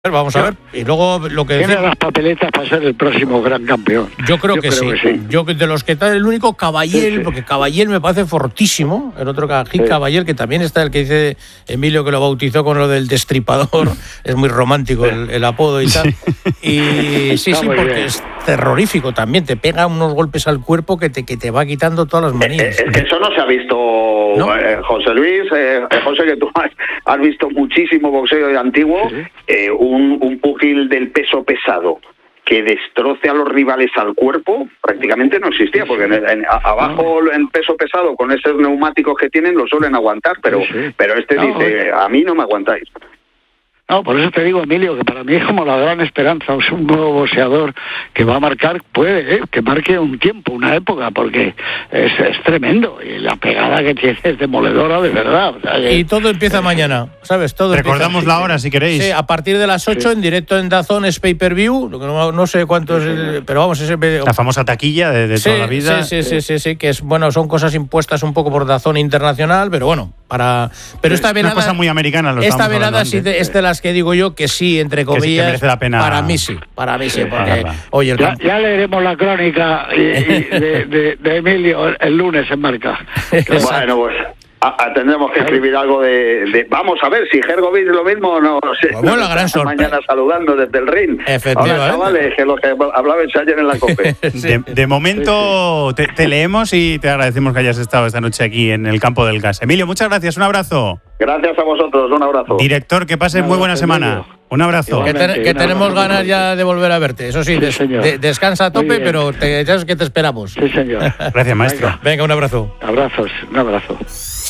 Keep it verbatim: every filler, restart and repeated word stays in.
Vamos a ver. Y luego lo que tiene decía, las papeletas para ser el próximo gran campeón. Yo creo, Yo que, creo sí. que sí. Yo de los que está el único Caballel, Sí, sí. porque Caballel me parece fortísimo. El otro Cají Sí. Caballel, que también está el que dice Emilio que lo bautizó con lo del destripador. Es muy romántico el, el apodo y tal. Y sí, Está sí, muy porque bien. es terrorífico también. Te pega unos golpes al cuerpo que te, que te va quitando todas las manías. Eh, eh, eso no se ha visto, ¿No? eh, José Luis, eh, José, que tú has, has visto muchísimo boxeo de antiguo, Sí. eh, un, un pugil del peso pesado que destroce a los rivales al cuerpo, prácticamente no existía, porque en, en, a, abajo en peso pesado, con esos neumáticos que tienen, lo suelen aguantar, pero, Sí, sí. pero este No, dice, a mí no me aguantáis. No, por eso te digo, Emilio, que para mí es como la gran esperanza. Es un nuevo boxeador que va a marcar, puede, ¿eh? que marque un tiempo, una época, porque es, es tremendo. Y la pegada que tiene es demoledora de verdad. O sea, que- Y todo empieza mañana, ¿sabes? Todo Recordamos empieza. la hora, si queréis. Sí, a partir de las ocho, Sí. en directo en DAZN, es pay-per-view. lo que No, no sé cuánto es, el- pero vamos, ese... La famosa taquilla de, de Sí, toda la vida. sí, sí, sí, sí, sí, que es bueno, son cosas impuestas un poco por DAZN Internacional, pero bueno, para pero esta Una velada cosa muy americana. Lo esta estábamos velada hablando sí antes. de- es de las que digo yo que sí, entre Que sí, que comillas, merece la pena. para mí sí, para mí sí, porque Pagarla. oye, el Ya, campo- ya leeremos la crónica y- y de, de- de Emilio el, el lunes en Marca. Bueno, pues a- a- tendremos que escribir algo de, de... Vamos a ver si Hergovich lo mismo o no. no sé. Pues bueno, la gran sorpresa. Mañana saludando desde el ring. Efectivamente. Ahora, chavales, que lo que hablabais ayer en la COPE. De, de momento te, te leemos y te agradecemos que hayas estado esta noche aquí en el campo del gas. Emilio, muchas gracias, un abrazo. Gracias a vosotros, un abrazo. Director, que pases Un muy buena abrazo, semana. Emilio. Un abrazo. que, te- que tenemos ganas ya de volver a verte. Eso sí, Sí, des- señor. de- descansa a Muy tope, bien. pero te, ya sabes que te esperamos. Sí, señor. Gracias, maestro. Venga, Venga, un abrazo. abrazos, un abrazo.